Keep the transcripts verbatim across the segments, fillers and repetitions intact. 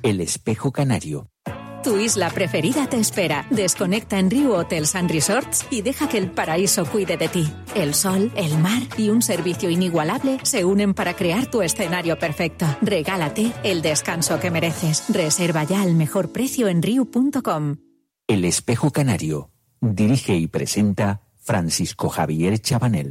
El Espejo Canario. Tu isla preferida te espera. Desconecta en Riu Hotels and Resorts y deja que el paraíso cuide de ti. El sol, el mar y un servicio inigualable se unen para crear tu escenario perfecto. Regálate el descanso que mereces. Reserva ya al mejor precio en riu punto com. El Espejo Canario. Dirige y presenta Francisco Javier Chabanel.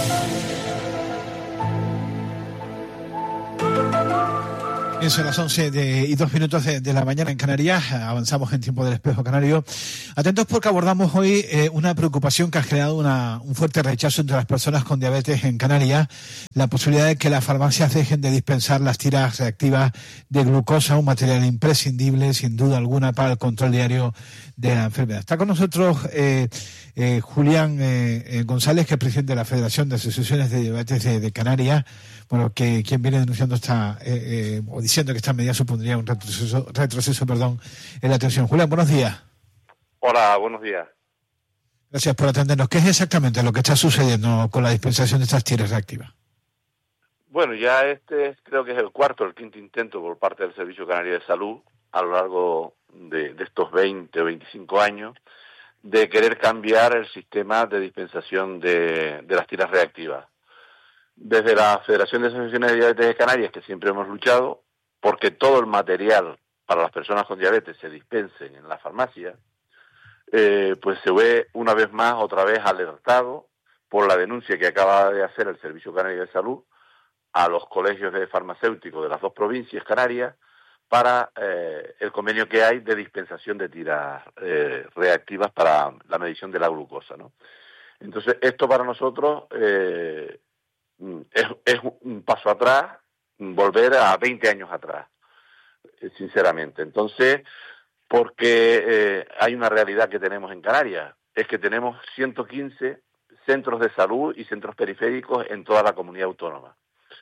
Son las once de, y dos minutos de, de la mañana en Canarias. Avanzamos en tiempo del Espejo Canario. Atentos porque abordamos hoy eh, una preocupación que ha generado una, un fuerte rechazo entre las personas con diabetes en Canarias. La posibilidad de que las farmacias dejen de dispensar las tiras reactivas de glucosa, un material imprescindible, sin duda alguna, para el control diario de la enfermedad. Está con nosotros eh, eh, Julián eh, eh, González, que es presidente de la Federación de Asociaciones de Diabetes de, de Canarias. Bueno, que quien viene denunciando esta, eh, eh, o diciendo que esta medida supondría un retroceso, retroceso, perdón, en la atención. Julián, buenos días. Hola, buenos días. Gracias por atendernos. ¿Qué es exactamente lo que está sucediendo con la dispensación de estas tiras reactivas? Bueno, ya este creo que es el cuarto, el quinto intento por parte del Servicio Canario de Salud a lo largo de, de estos veinte o veinticinco años de querer cambiar el sistema de dispensación de, de las tiras reactivas. Desde la Federación de Asociaciones de Diabetes de Canarias, que siempre hemos luchado porque todo el material para las personas con diabetes se dispensen en la farmacia, eh, pues se ve una vez más, otra vez alertado por la denuncia que acaba de hacer el Servicio Canario de Salud a los colegios de farmacéuticos de las dos provincias canarias para eh, el convenio que hay de dispensación de tiras eh, reactivas para la medición de la glucosa, ¿no? Entonces, esto para nosotros eh, es, es un paso atrás, volver a veinte años atrás, sinceramente. Entonces, porque eh, hay una realidad que tenemos en Canarias, es que tenemos ciento quince centros de salud y centros periféricos en toda la comunidad autónoma.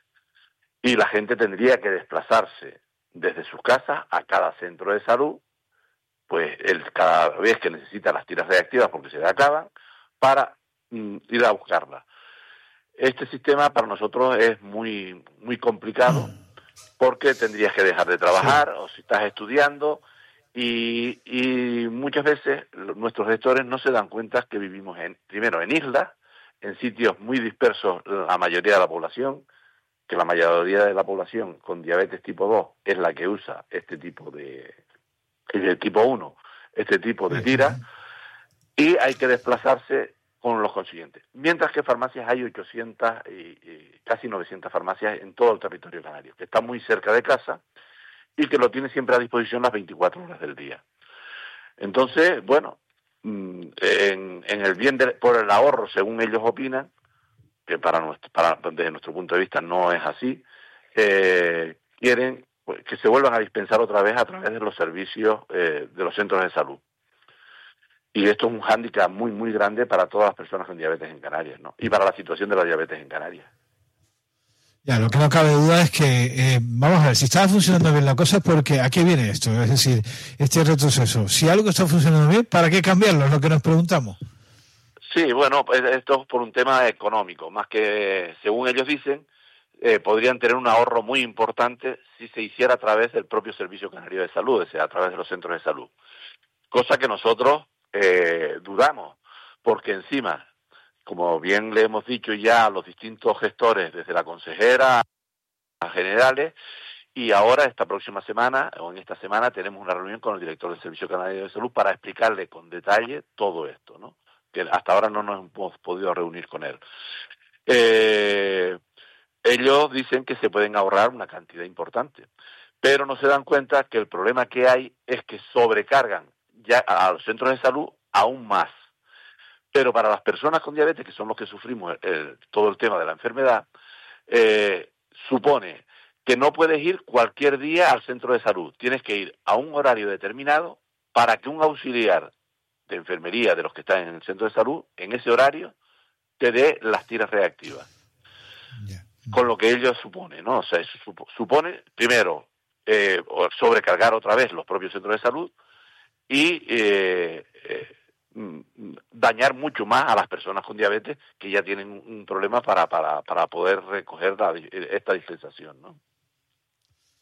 Y la gente tendría que desplazarse desde sus casas a cada centro de salud, pues el, cada vez que necesita las tiras reactivas porque se le acaban, para mm, ir a buscarlas. Este sistema para nosotros es muy muy complicado porque tendrías que dejar de trabajar o si estás estudiando y, y muchas veces nuestros gestores no se dan cuenta que vivimos en primero en islas, en sitios muy dispersos la mayoría de la población, que la mayoría de la población con diabetes tipo dos es la que usa este tipo de, de tipo uno, este tipo de tira, y hay que desplazarse con los consiguientes. Mientras que farmacias hay ochocientas y, y casi novecientas farmacias en todo el territorio canario, que está muy cerca de casa y que lo tiene siempre a disposición las veinticuatro horas del día. Entonces, bueno, en, en el bien de, por el ahorro, según ellos opinan, que para nuestro, para, desde nuestro punto de vista no es así, eh, quieren pues, que se vuelvan a dispensar otra vez a través de los servicios eh, de los centros de salud. Y esto es un hándicap muy, muy grande para todas las personas con diabetes en Canarias, ¿no? Y para la situación de la diabetes en Canarias. Ya, lo que no cabe duda es que, eh, vamos a ver, si estaba funcionando bien la cosa, porque ¿a qué viene esto? Es decir, este retroceso. Si algo está funcionando bien, ¿para qué cambiarlo? Es lo que nos preguntamos. Sí, bueno, pues esto es por un tema económico, más que, según ellos dicen, eh, podrían tener un ahorro muy importante si se hiciera a través del propio Servicio Canario de Salud, o sea, a través de los centros de salud. Cosa que nosotros eh, dudamos, porque encima, como bien le hemos dicho ya a los distintos gestores, desde la consejera a generales, y ahora esta próxima semana, o en esta semana, tenemos una reunión con el director del Servicio Canario de Salud para explicarle con detalle todo esto, ¿no? Que hasta ahora no nos hemos podido reunir con él. Eh, ellos dicen que se pueden ahorrar una cantidad importante, pero no se dan cuenta que el problema que hay es que sobrecargan ya a los centros de salud aún más. Pero para las personas con diabetes, que son los que sufrimos el, el, todo el tema de la enfermedad, eh, supone que no puedes ir cualquier día al centro de salud. Tienes que ir a un horario determinado para que un auxiliar de enfermería de los que están en el centro de salud, en ese horario, te dé las tiras reactivas. Yeah. Con lo que ellos suponen, ¿no? O sea, eso supone, primero, eh, sobrecargar otra vez los propios centros de salud y eh, eh, dañar mucho más a las personas con diabetes que ya tienen un problema para, para, para poder recoger la, esta dispensación, ¿no?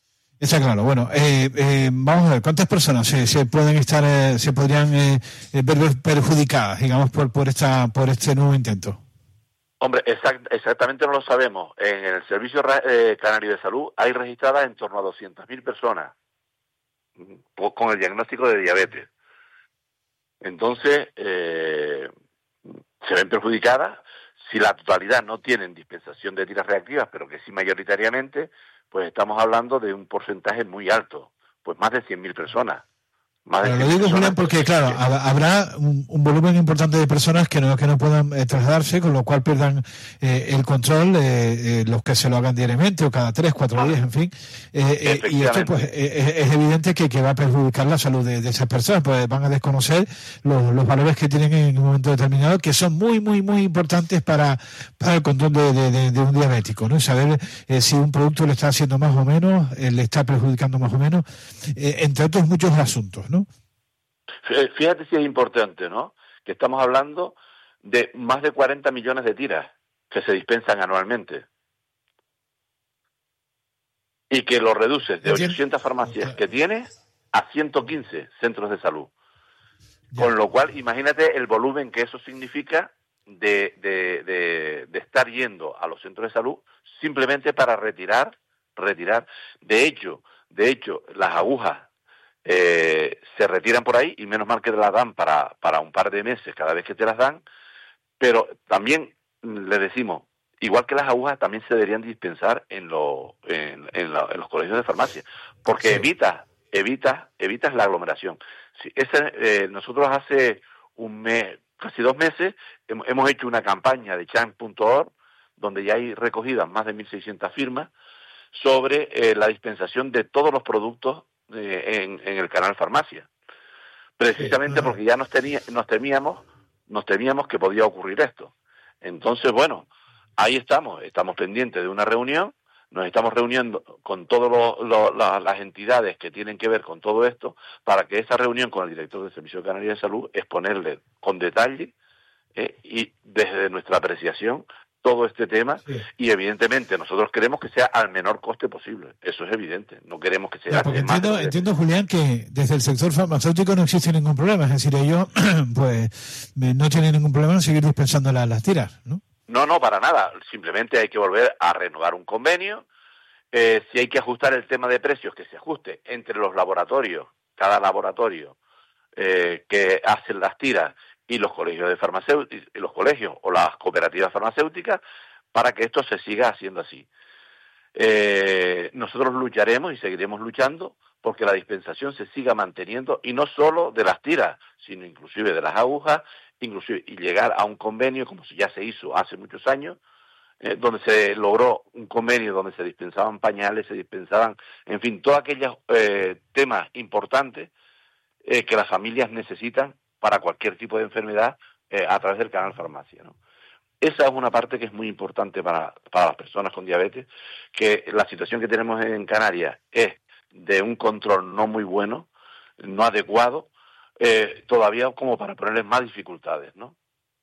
Está claro. Bueno, eh, eh, vamos a ver, ¿cuántas personas se, se pueden estar, eh, se podrían eh, ver perjudicadas, digamos, por por esta por este nuevo intento? Hombre, exact, exactamente no lo sabemos. En el Servicio eh, Canario de Salud hay registradas en torno a doscientas mil personas con el diagnóstico de diabetes. Entonces, eh, se ven perjudicadas. Si la totalidad no tienen dispensación de tiras reactivas, pero que sí mayoritariamente, pues estamos hablando de un porcentaje muy alto, pues más de cien mil personas. Pero lo digo, Julián, porque claro, habrá un, un volumen importante de personas que no que no puedan eh, trasladarse, con lo cual pierdan eh, el control, eh, eh, los que se lo hagan diariamente o cada tres, cuatro días, en fin. Eh, eh, y esto pues eh, es evidente que, que va a perjudicar la salud de, de esas personas, pues van a desconocer los, los valores que tienen en un momento determinado, que son muy, muy, muy importantes para, para el control de, de, de, de un diabético, ¿no? Saber eh, si un producto le está haciendo más o menos, eh, le está perjudicando más o menos, eh, entre otros muchos asuntos, ¿no? Fíjate si es importante, ¿no? Que estamos hablando de más de cuarenta millones de tiras que se dispensan anualmente y que lo reduces de ochocientas farmacias que tiene a ciento quince centros de salud. Con lo cual, imagínate el volumen que eso significa de, de, de, de estar yendo a los centros de salud simplemente para retirar, retirar. De hecho, de hecho, las agujas Eh, se retiran por ahí y menos mal que te las dan para, para un par de meses cada vez que te las dan, pero también le decimos, igual que las agujas también se deberían dispensar en, lo, en, en, la, en los colegios de farmacia, porque sí. evitas, evitas, evitas la aglomeración. Sí, ese, eh, nosotros hace un mes, casi dos meses, hemos, hemos hecho una campaña de chang punto org donde ya hay recogidas más de mil seiscientas firmas sobre eh, la dispensación de todos los productos En, en el canal farmacia, precisamente sí, porque ya nos, tenía, nos temíamos nos temíamos que podía ocurrir esto. Entonces, bueno, ahí estamos, estamos pendientes de una reunión, nos estamos reuniendo con todas la, las entidades que tienen que ver con todo esto, para que esa reunión con el director del Servicio Canario de Salud exponerle con detalle eh, y desde nuestra apreciación todo este tema, sí. Y evidentemente nosotros queremos que sea al menor coste posible, eso es evidente, no queremos que sea... No, porque entiendo, más entiendo, Julián, que desde el sector farmacéutico no existe ningún problema, es decir, ellos pues no tienen ningún problema en seguir dispensando las, las tiras, ¿no? No, no, para nada, simplemente hay que volver a renovar un convenio, eh, si hay que ajustar el tema de precios, que se ajuste entre los laboratorios, cada laboratorio eh, que hacen las tiras, y los colegios de farmacéuticos, los colegios o las cooperativas farmacéuticas, para que esto se siga haciendo así. Eh, nosotros lucharemos y seguiremos luchando porque la dispensación se siga manteniendo, y no solo de las tiras, sino inclusive de las agujas, inclusive y llegar a un convenio, como ya se hizo hace muchos años, eh, donde se logró un convenio donde se dispensaban pañales, se dispensaban, en fin, todos aquellos eh, temas importantes eh, que las familias necesitan para cualquier tipo de enfermedad eh, a través del canal farmacia, ¿no? Esa es una parte que es muy importante para, para las personas con diabetes, que la situación que tenemos en Canarias es de un control no muy bueno, no adecuado, eh, todavía como para ponerles más dificultades, ¿no?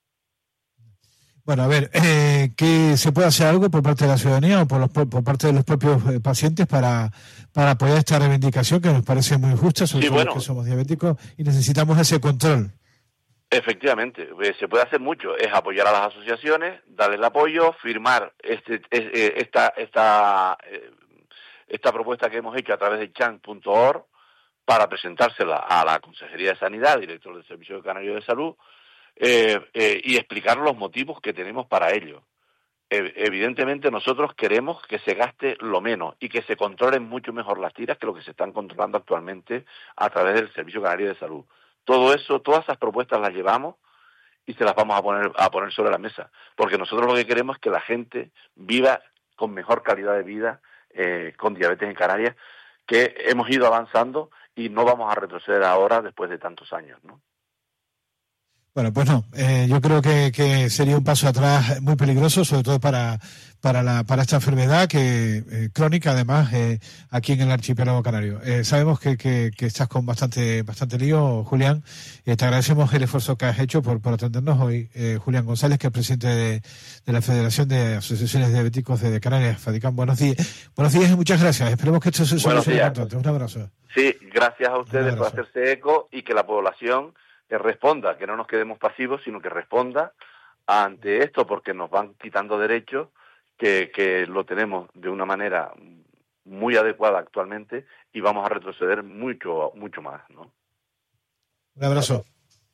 Bueno, a ver, eh, ¿que se puede hacer algo por parte de la ciudadanía o por, los, por parte de los propios eh, pacientes para, para apoyar esta reivindicación que nos parece muy justa, sobre sí, todo bueno, los que somos diabéticos y necesitamos ese control? Efectivamente, eh, se puede hacer mucho, es apoyar a las asociaciones, darle el apoyo, firmar este, eh, esta, esta, eh, esta propuesta que hemos hecho a través de chang punto org para presentársela a la Consejería de Sanidad, director del Servicio Canario de Salud, Eh, eh, y explicar los motivos que tenemos para ello. Eh, evidentemente nosotros queremos que se gaste lo menos y que se controlen mucho mejor las tiras que lo que se están controlando actualmente a través del Servicio Canario de Salud. Todo eso, todas esas propuestas las llevamos y se las vamos a poner a poner sobre la mesa, porque nosotros lo que queremos es que la gente viva con mejor calidad de vida eh, con diabetes en Canarias, que hemos ido avanzando y no vamos a retroceder ahora después de tantos años, ¿no? Bueno, pues no, eh, yo creo que, que sería un paso atrás muy peligroso, sobre todo para para la para esta enfermedad que eh, crónica, además, eh, aquí en el archipiélago canario. Eh, sabemos que, que, que estás con bastante bastante lío, Julián. Eh, te agradecemos el esfuerzo que has hecho por, por atendernos hoy. Eh, Julián González, que es presidente de, de la Federación de Asociaciones Diabéticos de Canarias, FADICAN. Buenos días. Buenos días y muchas gracias. Esperemos que esto se solucione pronto. Un abrazo. Sí, gracias a ustedes por hacerse eco y que la población que responda, que no nos quedemos pasivos, sino que responda ante esto, porque nos van quitando derechos que, que lo tenemos de una manera muy adecuada actualmente y vamos a retroceder mucho, mucho más, ¿no? Un abrazo.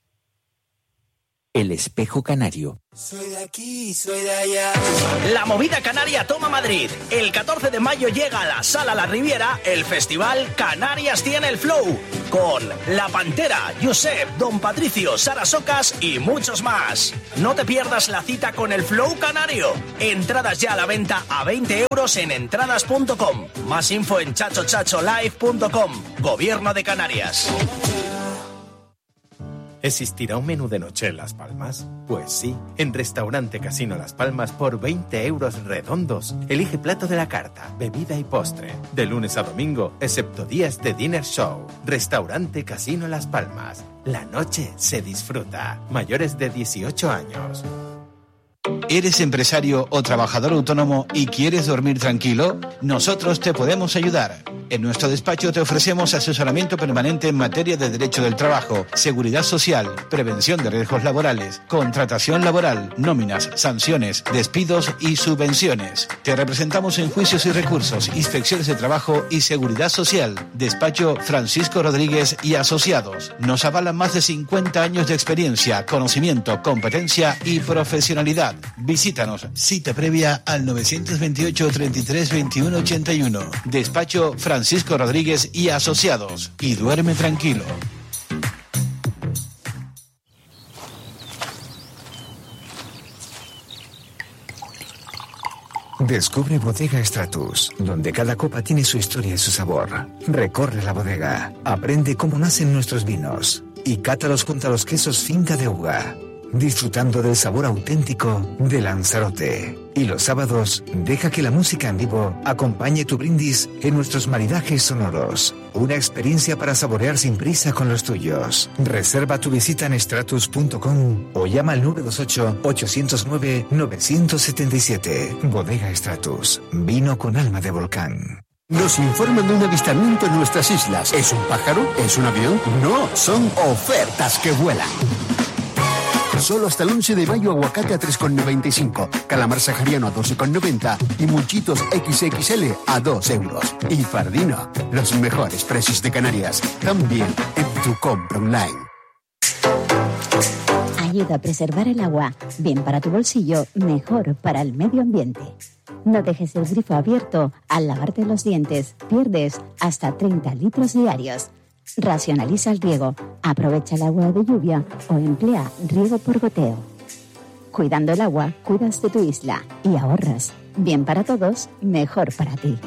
El espejo canario. Soy de aquí, soy de allá. La movida canaria toma Madrid. El catorce de mayo llega a la Sala La Riviera el festival Canarias tiene el flow, con La Pantera, Josep, Don Patricio, Sara Socas y muchos más. No te pierdas la cita con el flow canario. Entradas ya a la venta a veinte euros en entradas punto com. Más info en chacho chacho live punto com. Gobierno de Canarias. ¿Existirá un menú de noche en Las Palmas? Pues sí, en Restaurante Casino Las Palmas por veinte euros redondos. Elige plato de la carta, bebida y postre. De lunes a domingo, excepto días de dinner show. Restaurante Casino Las Palmas. La noche se disfruta. Mayores de dieciocho años. ¿Eres empresario o trabajador autónomo y quieres dormir tranquilo? Nosotros te podemos ayudar. En nuestro despacho te ofrecemos asesoramiento permanente en materia de derecho del trabajo, seguridad social, prevención de riesgos laborales, contratación laboral, nóminas, sanciones, despidos y subvenciones. Te representamos en juicios y recursos, inspecciones de trabajo y seguridad social. Despacho Francisco Rodríguez y Asociados. Nos avalan más de cincuenta años de experiencia, conocimiento, competencia y profesionalidad. Visítanos. Cita previa al nueve dos ocho, treinta y tres, veintiuno ochenta y uno. Despacho Francisco Rodríguez y Asociados. Y duerme tranquilo. Descubre Bodega Stratus, donde cada copa tiene su historia y su sabor. Recorre la bodega, aprende cómo nacen nuestros vinos y cátalos junto a los quesos Finca de Uga, disfrutando del sabor auténtico de Lanzarote. Y los sábados, deja que la música en vivo acompañe tu brindis en nuestros maridajes sonoros. Una experiencia para saborear sin prisa con los tuyos. Reserva tu visita en stratus punto com o llama al nueve dos ocho, ocho cero nueve, nueve siete siete. Bodega Stratus, vino con alma de volcán. Nos informan de un avistamiento en nuestras islas. ¿Es un pájaro? ¿Es un avión? No, son ofertas que vuelan. Solo hasta el once de mayo, aguacate a tres con noventa y cinco, calamar sahariano a doce con noventa y mulchitos equis equis ele a dos euros. Y Fardino, los mejores precios de Canarias, también en tu compra online. Ayuda a preservar el agua, bien para tu bolsillo, mejor para el medio ambiente. No dejes el grifo abierto al lavarte los dientes, pierdes hasta treinta litros diarios. Racionaliza el riego, aprovecha el agua de lluvia o emplea riego por goteo. Cuidando el agua, cuidas de tu isla y ahorras. Bien para todos, mejor para ti.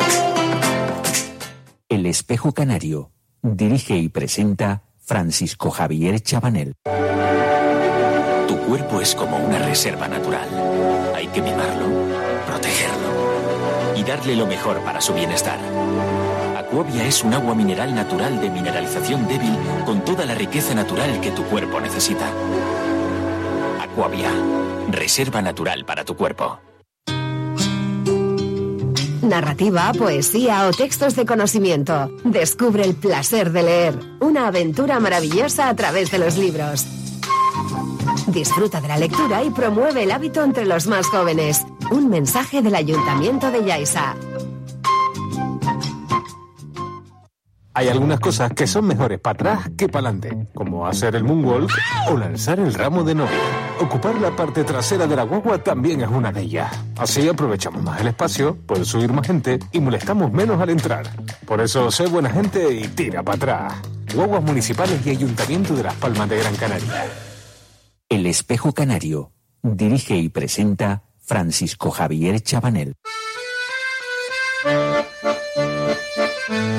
El espejo canario. Dirige y presenta Francisco Javier Chabanel. Tu cuerpo es como una reserva natural. Hay que mimarlo, protegerlo y darle lo mejor para su bienestar. Aquavia es un agua mineral natural de mineralización débil con toda la riqueza natural que tu cuerpo necesita. Aquavia, reserva natural para tu cuerpo. Narrativa, poesía o textos de conocimiento. Descubre el placer de leer. Una aventura maravillosa a través de los libros. Disfruta de la lectura y promueve el hábito entre los más jóvenes. Un mensaje del Ayuntamiento de Yaiza. Hay algunas cosas que son mejores para atrás que para adelante, como hacer el moonwalk o lanzar el ramo de novia. Ocupar la parte trasera de la guagua también es una de ellas. Así aprovechamos más el espacio, puede subir más gente y molestamos menos al entrar. Por eso, sé buena gente y tira para atrás. Guaguas municipales y Ayuntamiento de Las Palmas de Gran Canaria. El espejo canario. Dirige y presenta Francisco Javier Chabanel.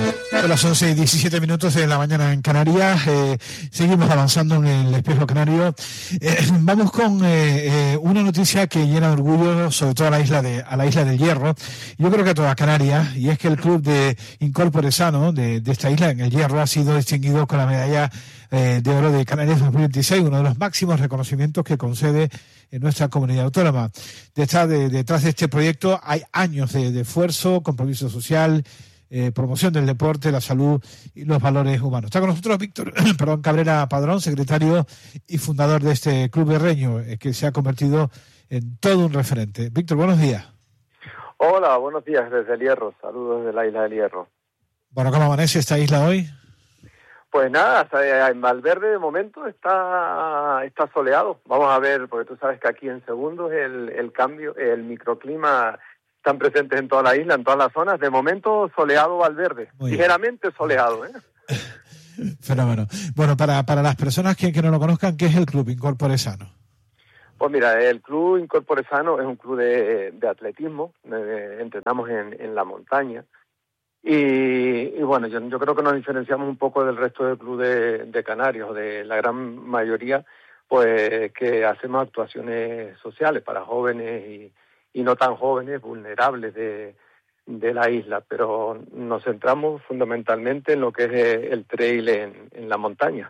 Son las once y diecisiete minutos de la mañana en Canarias. Eh, seguimos avanzando en el espejo canario. Eh, vamos con eh, eh, una noticia que llena de orgullo, sobre todo a la isla de a la isla del Hierro. Yo creo que a toda Canarias, y es que el club de Incorpore Sano de, de esta isla, en el Hierro, ha sido distinguido con la medalla eh, de oro de Canarias dos mil veintiséis, uno de los máximos reconocimientos que concede en nuestra comunidad autónoma. Detrás de, detrás de este proyecto hay años de, de esfuerzo, compromiso social, Eh, promoción del deporte, la salud y los valores humanos. Está con nosotros Víctor perdón, Cabrera Padrón, secretario y fundador de este club berreño, eh, que se ha convertido en todo un referente. Víctor, buenos días. Hola, buenos días desde el Hierro. Saludos desde la isla del Hierro. Bueno, ¿cómo amanece esta isla hoy? Pues nada, hasta en Valverde de momento está está soleado. Vamos a ver, porque tú sabes que aquí en segundos el, el cambio, el microclima están presentes en toda la isla, en todas las zonas. De momento, soleado Valverde. Muy ligeramente bien. Soleado, ¿eh? Fenómeno. Bueno, para, para las personas que, que no lo conozcan, ¿qué es el Club Incorpore Sano? Pues mira, el Club Incorpore Sano es un club de, de atletismo. Eh, entrenamos en, en la montaña. Y, y bueno, yo, yo creo que nos diferenciamos un poco del resto del club de, de Canarios, de la gran mayoría, pues que hacemos actuaciones sociales para jóvenes y y no tan jóvenes, vulnerables de, de la isla, pero nos centramos fundamentalmente en lo que es el trail en, en la montaña.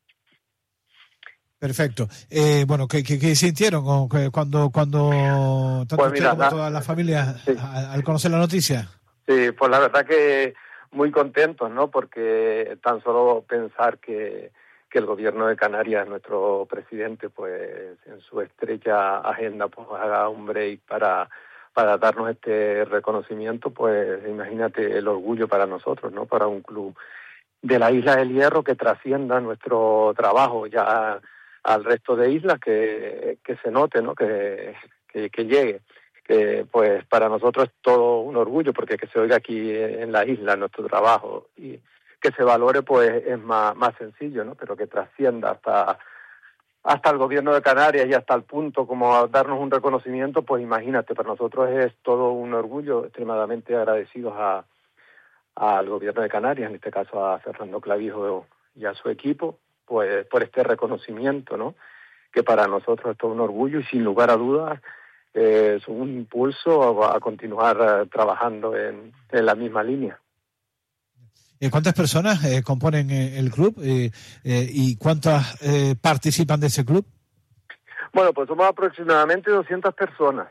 Perfecto. Eh, bueno, ¿qué, qué, qué sintieron cuando, cuando tanto pues mira, usted como la, toda la familia sí. al conocer la noticia? Sí, pues la verdad que muy contentos, ¿no? Porque tan solo pensar que que el gobierno de Canarias, nuestro presidente, pues en su estrecha agenda, pues haga un break para para darnos este reconocimiento, pues imagínate el orgullo para nosotros, ¿no? Para un club de la isla del Hierro que trascienda nuestro trabajo ya al resto de islas, que, que se note, ¿no? Que, que, que llegue. Que pues para nosotros es todo un orgullo, porque que se oiga aquí en la isla nuestro trabajo y que se valore, pues es más más sencillo, ¿no? Pero que trascienda hasta hasta el gobierno de Canarias y hasta el punto como darnos un reconocimiento, pues imagínate, para nosotros es todo un orgullo, extremadamente agradecidos a al gobierno de Canarias, en este caso a Fernando Clavijo y a su equipo, pues por este reconocimiento, ¿no? Que para nosotros es todo un orgullo y sin lugar a dudas eh, es un impulso a, a continuar uh, trabajando en, en la misma línea. ¿Cuántas personas eh, componen eh, el club eh, eh, y cuántas eh, participan de ese club? Bueno, pues somos aproximadamente doscientas personas.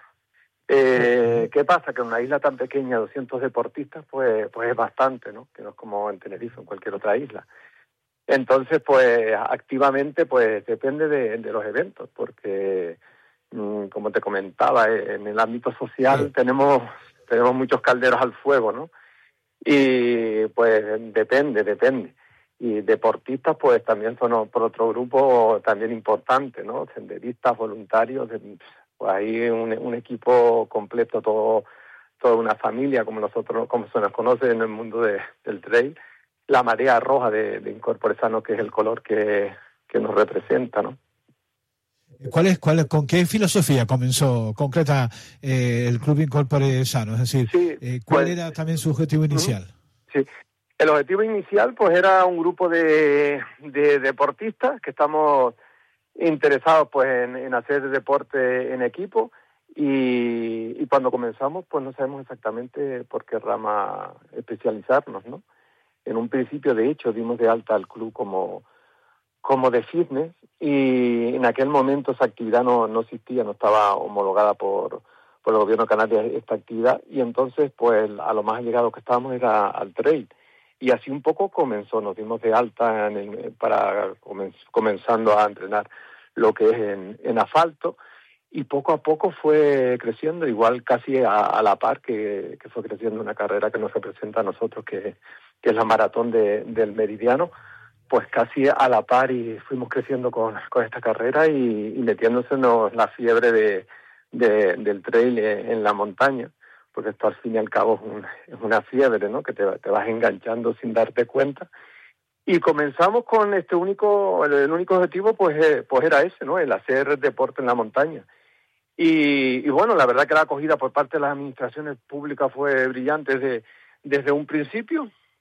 Eh, ¿Qué pasa? Que en una isla tan pequeña, doscientos deportistas, pues pues es bastante, ¿no? Que no es como en Tenerife o en cualquier otra isla. Entonces, pues activamente, pues depende de, de los eventos, porque, mmm, como te comentaba, en el ámbito social sí. tenemos tenemos muchos calderos al fuego, ¿no? Y pues depende, depende. Y deportistas pues también son por otro grupo también importante, ¿no? Senderistas, voluntarios, pues ahí un, un equipo completo, todo toda una familia, como nosotros, como se nos conoce en el mundo de, del trail, la marea roja de, de Incorpore Sano, que es el color que, que nos representa, ¿no? ¿Cuál es, cuál es, ¿Con qué filosofía comenzó concreta eh, el Club Incorpore Sano? Es decir, sí, eh, ¿cuál pues, era también su objetivo inicial? Sí, el objetivo inicial pues era un grupo de, de deportistas que estamos interesados pues en, en hacer deporte en equipo y, y cuando comenzamos pues no sabemos exactamente por qué rama especializarnos, ¿no? En un principio, de hecho, dimos de alta al club como como de fitness y en aquel momento esa actividad no, no existía, no estaba homologada por, por el gobierno de Canarias esta actividad y entonces pues a lo más llegado que estábamos era al trail y así un poco comenzó, nos dimos de alta en el, para comenz, comenzando a entrenar lo que es en, en asfalto y poco a poco fue creciendo, igual casi a, a la par que, que fue creciendo una carrera que nos representa a nosotros que, que es la maratón de, del Meridiano, pues casi a la par y fuimos creciendo con, con esta carrera y, y metiéndosenos la fiebre de, de, del trail en la montaña, porque esto al fin y al cabo es, un, es una fiebre, ¿no? Que te, te vas enganchando sin darte cuenta. Y comenzamos con este único, el, el único objetivo pues, eh, pues era ese, ¿no? El hacer deporte en la montaña. Y, y bueno, la verdad que la acogida por parte de las administraciones públicas fue brillante desde, desde un principio.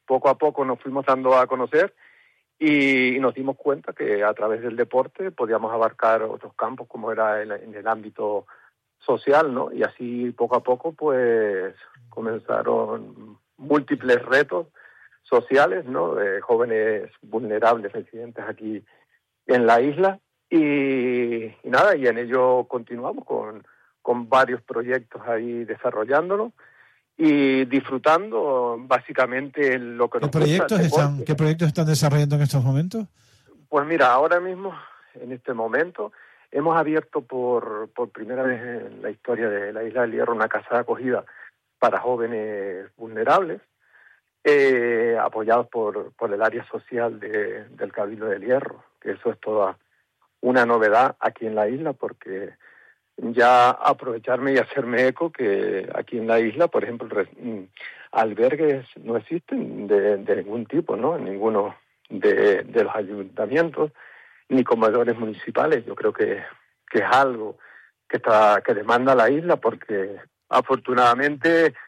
poco a poco nos fuimos dando a conocer y, y nos dimos cuenta que a través del deporte podíamos abarcar otros campos como era el, en el ámbito social, ¿no? Y así poco a poco pues comenzaron múltiples retos sociales, ¿no? De jóvenes vulnerables residentes aquí en la isla y, y nada, y en ello continuamos con, con varios proyectos ahí desarrollándolo y disfrutando básicamente lo que nos ¿Qué proyectos gusta, están, ¿Qué proyectos están desarrollando en estos momentos? Pues mira, ahora mismo, en este momento, hemos abierto por, por primera vez en la historia de la Isla del Hierro una casa de acogida para jóvenes vulnerables, eh, apoyados por, por el área social de, del Cabildo del Hierro, que eso es toda una novedad aquí en la isla, porque ya aprovecharme y hacerme eco que aquí en la isla, por ejemplo, albergues no existen de, de ningún tipo, ¿no? En ninguno de, de los ayuntamientos, ni comedores municipales. Yo creo que, que es algo que está que demanda la isla, porque afortunadamente